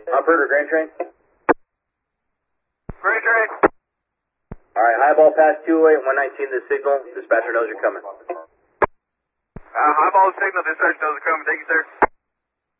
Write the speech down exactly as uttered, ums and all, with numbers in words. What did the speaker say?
Operator, Grand Train. Grand Train. Alright, highball past two oh eight, one nineteen the signal. Dispatcher knows you're coming. Uh, highball signal, dispatcher knows you're coming. Thank you, sir.